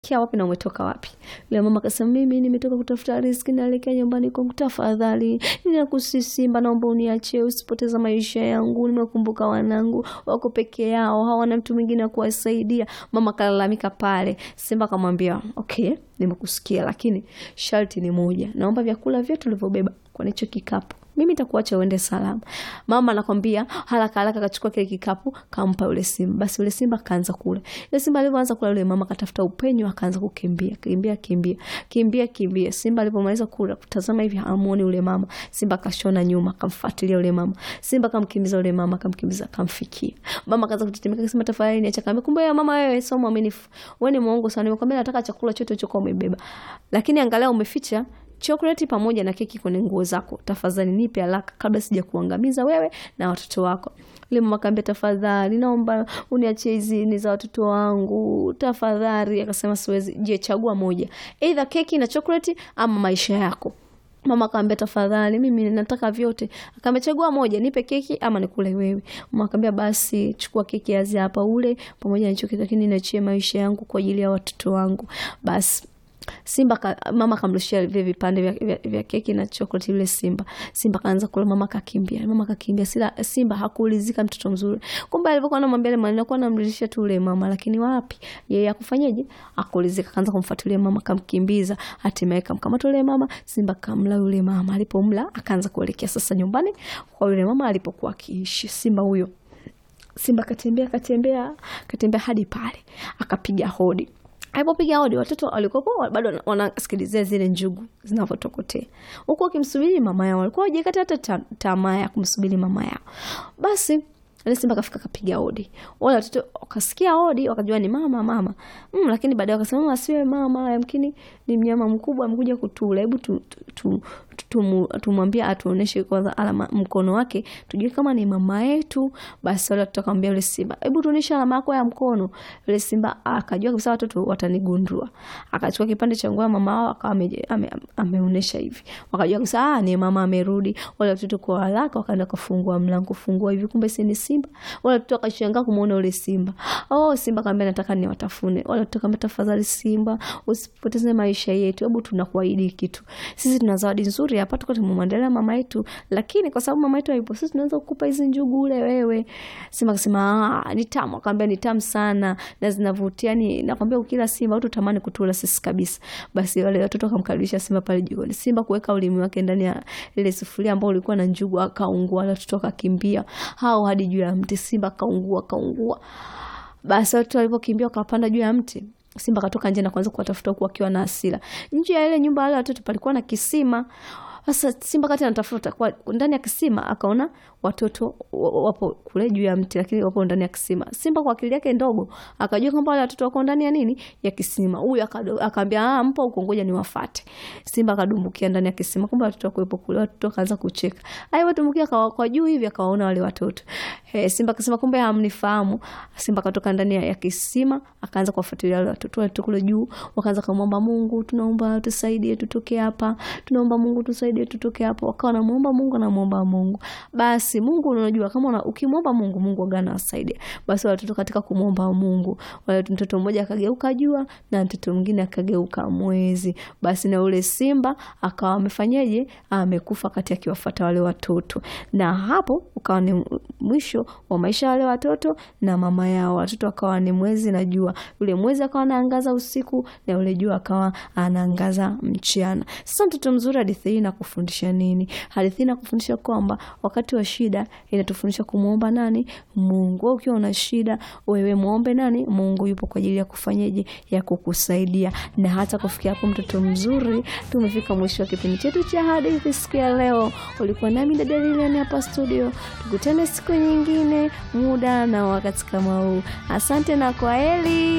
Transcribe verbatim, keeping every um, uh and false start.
Kia wapi na umetoka wapi? Yule mama akasema mimi nimetoka kutafuta riziki naelekea nyumbani kwangu, tafadhali ninakusihi Simba, naomba uniachie, usipoteza maisha yangu, nimekumbuka wanangu wako peke yao, hawana mtu mwingine kuwasaidia. Mama kalalamika pale. Simba akamwambia okay, nimekusikia, lakini sharti ni moja, naomba vyakula vyote ulivyobeba kwa hicho kikapu mimi nitakuacha uende salama. Mama anakwambia haraka haraka akachukua kile kikapu kampa yule Simba. Basi yule Simba kaanza kula. Yule Simba alipoanza kula, yule mama akatafuta upenyo akaanza kukimbia, kimbia kimbia, kimbia kimbia. Simba alipomaliza kula, kutazama hivi hamuoni yule mama. Simba kashona nyuma, kamfuatilia yule mama. Simba kamkimbiza yule mama, kamkimbiza kamfikia. Mama akaanza kutetemeka akasema tafadhali niacha. Akamwambia kumbe ya mama wewe sio mwaminifu. Wewe ni muongo sana. Nimekwambia nataka chakula chote ulichokuwa umebeba. Lakini angalia umeficha chocolate pamoja na keki kwenye nguo zako. Tafadhali nipe haraka kabla sija kuangamiza wewe na watoto wako. Yule mama akamwambia tafadhali naomba uniachie hizi ni za watoto wangu. Tafadhali. Akasema siwezi. Je, chagua moja. Either keki na chocolate ama maisha yako. Mama akamwambia tafadhali mimi nataka vyote. Akamechagua moja, nipe keki ama nikule wewe. Mama akamwambia basi chukua keki hizi hapa ule pamoja na chocolate, lakini niachie maisha yangu kwa ajili ya watoto wangu. Basi Simba ka, mama kamrushia vile vipande vya, vya, vya keki na chocolate yule Simba. Simba kaanza kula, mama kakimbia. Mama kakimbia. Sila Simba hakuulizika mtoto mzuri. Kumbe alipokuwa anamwambia mama alikuwa anamrudishia tu yule mama, lakini wapi? Yeye akufanyaje? Akuulizika, kaanza kumfuatilia mama, kamkimbiza, hatimaye kamkamata yule mama. Simba kamla yule mama. Alipomla akaanza kuelekea sasa nyumbani kwa yule mama alipokuwa akiishi. Simba huyo. Simba katembea katembea katembea hadi pale. Akapiga hodi. Alipopiga hodi, watoto walikuwa bado wanasikilizia zile njugu zinavyotokotea. Huko kimsubiri mama yao, walikuwa hajikata hata tamaa ya kumsubiri mama yao. Basi ile Simba kafika kapiga hodi. Wale watoto wakasikia hodi, wakajua ni mama mama. Mm, lakini baadaye wakasema asiwe mama, yamkini ni mnyama mkubwa amekuja kutula. Hebu tu, tu, tu tumwambie atuoneshe kwanza alama mkono wake tujue kama ni mama yetu. Basi wale watoto akamwambia yule Simba, hebu tuoneshe alama yako ya mkono. Yule Simba akajua kabisa watoto watanigundua. Akachukua kipande cha nguo ya mama wao akawa ameonesha hivi. Wakajua kabisa ah, ni mama amerudi. Wale watoto kwa haraka wakaenda kufungua mlango, kufungua hivi kumbe si ni Simba. Wale watoto wakashangaa kumuona yule Simba. Oh, Simba akamwambia nataka niwatafune. Wale watoto akamwambia tafadhali Simba, usipoteze maisha yetu. Hebu tunakuahidi kitu. Sisi tuna zawadi nzuri hapa, tuko tumemwandalia mama yetu, lakini kwa sababu mama yetu haipo, sisi tunaweza kukupa hizi njugu ule wewe. Simba akasema ah, ni tamu. Akamwambia ni tamu sana na zinavutia, ni nakwambia ukila Simba utatamani kutula sisi kabisa. Basi wale watoto wakamkaribisha Simba pale jikoni. Simba kuweka ulimi wake ndani ya ile sufuria ambayo ilikuwa na njugu, akaungua. Wale watoto wakakimbia hao hadi juu ya mti. Simba kaungua kaungua. Basi watu walipokimbia wakapanda juu ya mti. Simba katoka nje na kuanza kuwatafuta huku akiwa na hasira. Nje ya ile nyumba wale watoto palikuwa na kisima. Sasa Simba kati anatafuta kwa ndani ya kisima, akaona watoto wapo kule juu ya mti, lakini wapo ndani ya kisima. Simba kwa akili yake ndogo akajua kwamba wale watoto wako ndani ya nini, ya kisima. Huyu akaambia ah, mpo huko, ngoja niwafuate. Simba akadumbukia ndani ya kisima, kumbe watoto wako wapo kule. Watoto kaanza kucheka. Ai, watumbukia kwa, kwa juu hivi akawaona wale watoto. He, Simba akasema kumbe hamnifahamu. Simba katoka ndani ya kisima akaanza kuwafuatilia wale watoto. Watoto kule juu wakaanza kumwomba Mungu, tunaomba tusaidie tutoke hapa. Tunaomba Mungu tusaidie tutoke hapo. Wakawa wanamuomba Mungu na muomba Mungu. Basi Mungu unajua kama ukimwomba Mungu, Mungu agana asaidia. Basi watoto katika kumwomba Mungu, wale mtoto mmoja akageuka jua na mtoto mwingine akageuka mwezi. Basi na ule Simba akawa amefanyaje, amekufa kati akiwafuata wale watoto. Na hapo ukawa ni mwisho wa maisha wale watoto na mama yao. Watoto akawa ni mwezi na jua. Yule mwezi akawa anaangaza usiku na yule jua akawa anaangaza mchana. Sasa mtoto mzuri, hadithi hii inakufundisha nini? Hadithi inakufundisha kwamba wakati wa shida inatufundisha kumuomba nani? Mungu. Ukiwa una shida wewe muombe nani? Mungu. Yupo kwa ajili ya kufanyaje, ya kukusaidia. Na hata kufikia hapo mtoto mzuri, tumefika mwisho wa kipindi chetu cha hadithi siku ya leo. Ulikuwa nami dada Lilian hapa studio. Tukutane siku nyingine, muda na wakati kama huu. Asante na kwaheri.